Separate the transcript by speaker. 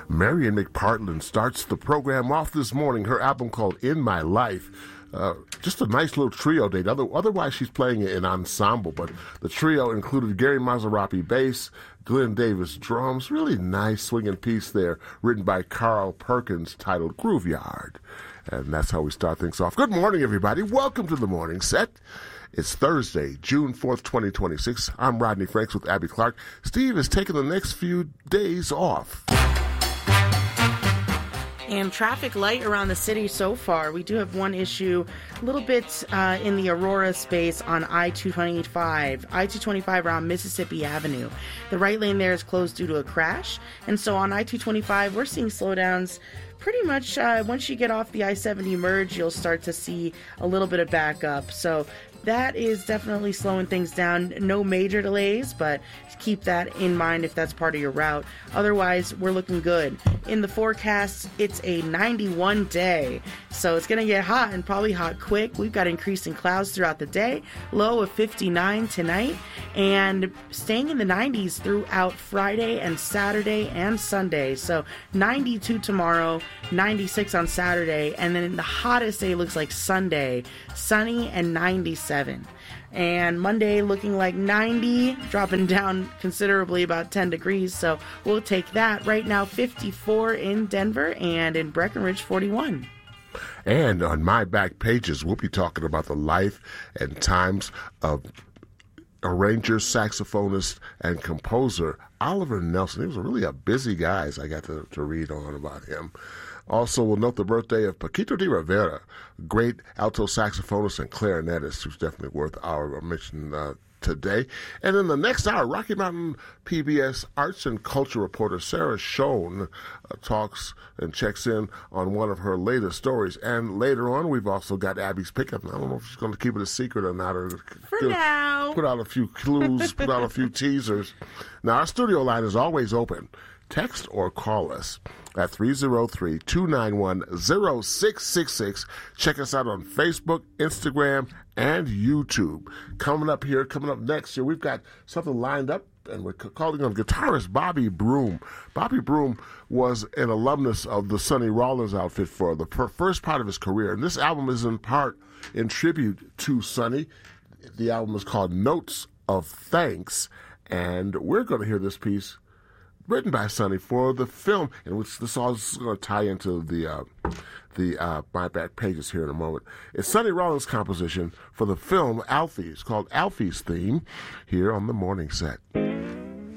Speaker 1: Marian McPartland starts the program off this morning. Her album called In My Life. Just a nice little trio date. Otherwise, she's playing an ensemble, but the trio included Gary Mazzarapi bass, Glenn Davis drums. Really nice swinging piece there, written by Carl Perkins, titled Grooveyard. And that's how we start things off. Good morning, everybody. Welcome to the morning set. It's Thursday, June 4th, 2026. I'm Rodney Franks with Abby Clark. Steve is taking the next few days off.
Speaker 2: And traffic light around the city so far. We do have one issue a little bit in the Aurora space on I-225. I-225 around Mississippi Avenue. The right lane there is closed due to a crash. And so on I-225, we're seeing slowdowns pretty much once you get off the I-70 merge, you'll start to see a little bit of backup. So that is definitely slowing things down. No major delays, but keep that in mind if that's part of your route. Otherwise, we're looking good. In the forecast, it's a 91 day, so it's going to get hot and probably hot quick. We've got increasing clouds throughout the day, low of 59 tonight, and staying in the 90s throughout Friday and Saturday and Sunday. So 92 tomorrow, 96 on Saturday, and then the hottest day looks like Sunday, sunny and 97. And Monday looking like 90, dropping down considerably, about 10 degrees. So we'll take that. Right now, 54 in Denver, and in Breckenridge, 41.
Speaker 1: And on my back pages, we'll be talking about the life and times of arranger, saxophonist, and composer Oliver Nelson. He was really a busy guy, as I got to read on about him. Also, we'll note the birthday of Paquito de Rivera, great alto saxophonist and clarinetist, who's definitely worth our mention today. And in the next hour, Rocky Mountain PBS arts and culture reporter Sarah Schoen talks and checks in on one of her latest stories. And later on, we've also got Abby's pickup. I don't know if she's going to keep it a secret or not. Or
Speaker 2: For now.
Speaker 1: Put out a few clues, put out a few teasers. Now, our studio line is always open. Text or call us at 303-291-0666. Check us out on Facebook, Instagram, and YouTube. Coming up next year, we've got something lined up, and we're calling on guitarist Bobby Broom. Bobby Broom was an alumnus of the Sonny Rollins outfit for the first part of his career, and this album is in part in tribute to Sonny. The album is called Notes of Thanks, and we're going to hear this piece written by Sonny for the film, and this all is going to tie into the my back pages here in a moment. It's Sonny Rollins' composition for the film Alfie. It's called Alfie's Theme here on the morning set.